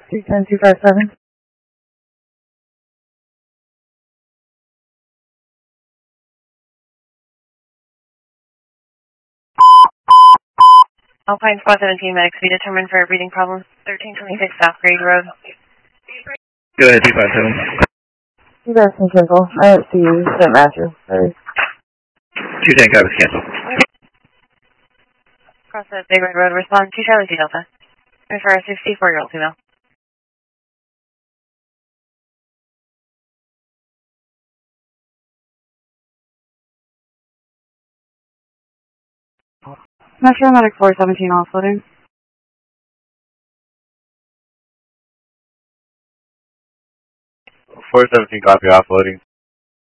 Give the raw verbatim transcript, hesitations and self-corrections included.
two ten two five seven. Alpine Squad seventeen, medics be determined for a breathing problem. thirteen twenty-six South Grade Road. Go ahead, two five seven. You guys can cancel. I didn't see you. Didn't match you. Sorry. two ten Covers, cancel. Cross the Big Red Road, respond to Charlie T Delta. For a sixty-four-year-old female. Metro Medic four seventeen offloading. four seventeen, copy, offloading.